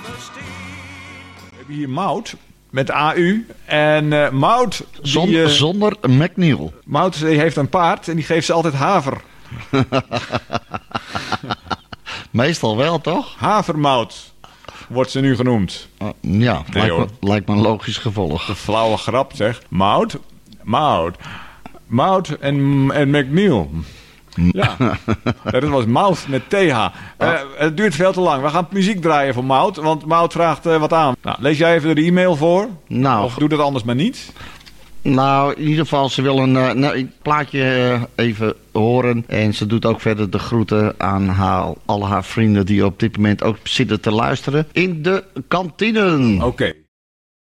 We hebben hier Maud met AU. En Maud... Zonder McNeil. Maud heeft een paard en die geeft ze altijd haver. Meestal wel, toch? Havermout wordt ze nu genoemd. Ja, Nee, lijkt me een logisch gevolg. Een flauwe grap, zeg. Maud en McNeil. Ja, dat was Maud met TH. Het duurt veel te lang. We gaan muziek draaien voor Maud, want Maud vraagt wat aan. Nou, lees jij even de e-mail voor? Nou, Of doe dat anders maar niet? Nou, in ieder geval, ze wil een plaatje even horen. En ze doet ook verder de groeten aan al haar vrienden die op dit moment ook zitten te luisteren in de kantine. Oké.